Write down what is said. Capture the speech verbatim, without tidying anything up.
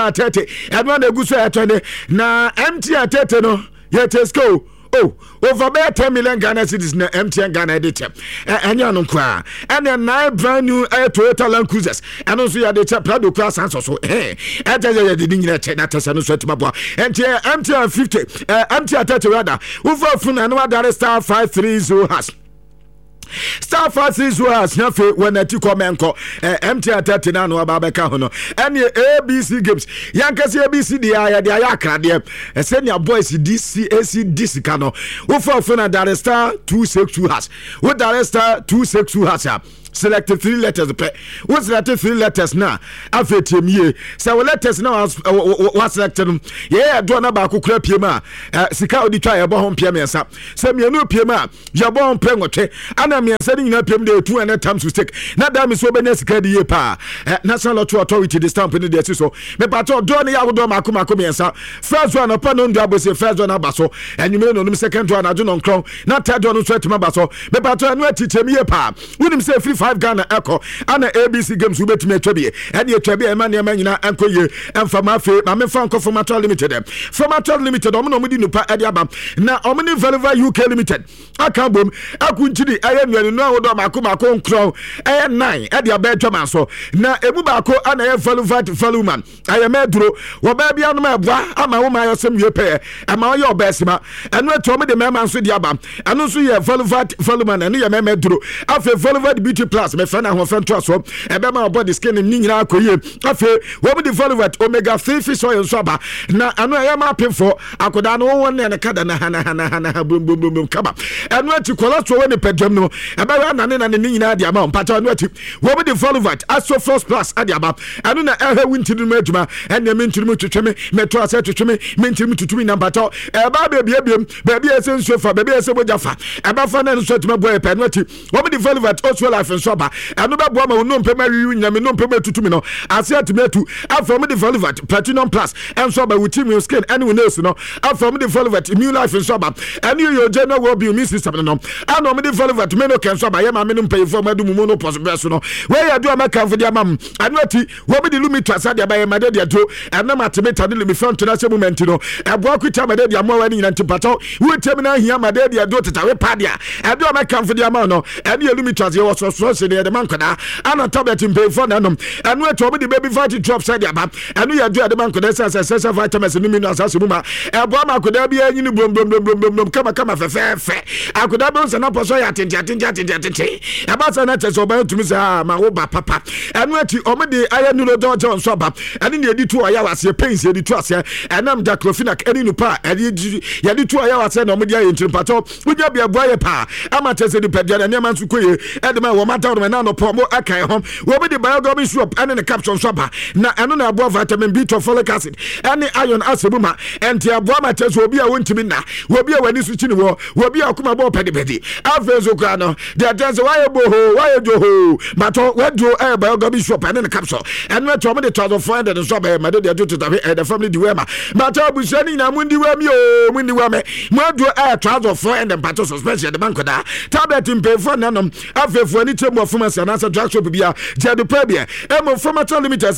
R thirty and one the good attorney na M T N thirty no yet go. Oh, over there ten million Ghana cedis na M T N Ghana editor. And you know, and then nine brand new uh, Toyota Land Cruisers. And also, you had the Prado class and so. Eh, and then you didn't check that as a sweat my boy. And here, M T N fifty, M T N thirty rather. Over from another star five three zero has. Star Francis was nothing when a two comment call M T N thirty nine or Babaka Hono. And your A B C games. Yankas A B C D I, the Ayaka, dear. And send your boys D C A C D C Cano. Who for Funa Dar Star two six two has. What Dar Star two six two has. Selected three letters. What's selected three letters now? After Tim ye. So letters now was selected. Yeah, do not about Kukra Pima. Sika di try about home Pima. Send me a new Pima. Jabon Pengote. And I'm sending up Pim day two and times to stick. Not damn is so benescadi pa. National Lottery Authority, the stamp in the so. But Pato Donny Abudoma Kumakumiansa. First one upon on double say first one abaso. And you may know the second one I do not crown. Not Tad on sweat to my basso. But Pato and what teach me a pa. Wouldn't say free five Ghana Echo and the A B C games who bet me to be and you to be a man, your man, and call you and from my faith, my Franco from my limited. From my limited, I'm not within the Adiabam. Now, I'm in Velva U K Limited. I can't boom. I couldn't see the I am you know, Makuma Con Crow, I am nine at your bedroom. So now, Ebubako and I have Velvat Veluman. I am Medro, or baby on my bois, I'm my woman, some you pay, and my your best ma, and what told me the man answered the Abam, and also you have Velvat Veluman and you are Medro. After Velvat Beauty Plus. Me friend and friend trust so e be ma body skin ni nyina akoye afi we be develop omega three fish oil soba na anu ya ma pin for akoda no won ne kada na hana hana hana bum bum bum kaba anu ati cholesterol we ne pedam no e be na ne na ne nyina dia ma mpata anu ati we be develop Astro Frost Plus adia ba anu na e ha winti no aduma en ne minti no twetweme metro ase twetweme minti no tutumi na mpata e ba be bia bia ba bia ese nsofa ba bia ese bojafa e ba fa na nso tuma boy pe anu ati we be develop Oswell life soba anu ba boa ma no mpema wiwi nyame no mpema tutumi no ase atumatu afro me develop Platinum Plus and so ba wuti mi skin anyone else no afro me develop Immune Life and so ba and you your general will be immune system no and no me develop me no can so ba ye ma me no pay for madu mu no possible so no where you do am kan for dia mam anu ati wo be the limit asa dia ba ye ma dia do and na matemeta de limit front na se moment no abo akuta ma dia mo wani nyina ntipato wo tem na hia ma dia do tetawe pa dia e do am kan for dia mam no and you limit asa wo so so se dia de man kwada ana tablet pay for na no anu ati wo be the baby fight drop side dia ba anu ya do de man kwada se se se vitamins ni mi no asase mu ma abo am kwada bia nyini brom brom brom brom kama kama fe fe fe akwada be se na poso ya tenti tenti tenti tenti aba se na teso ba tumi se ah ma wo ba papa anu ati o me de aya nulo do jo so ba anu ne edi tu aya wase pains edi tu ase enam diclofenac eni nu pa edi ya di tu aya wase na o me de aye ntrimpato wunya bia boye pa ama tese di pedia na ne man su koye edi ma wo mata wo na no po mo akai hom wo me de biogamy shop ene ne caption so ba na enu na abo vitamin B twelve folic acid ene iron asebuma enti abo ma tese obi a wontimi na obi a wani su chini wo obi a kuma bo pedi pedi afezo kwa no de tese why bo ho why jo ho mato wedo e biogamy shop ene ne capsule enu to me de one thousand four hundred so ba ma de de to the family di wema mato bushani na mundi wemi o mundi weme modo e one thousand four hundred pato suspension de banko da tablet pay for nanom afefu ani temu of pharmacy na sa drug shop bia je de pay bia e mo pharmacy limited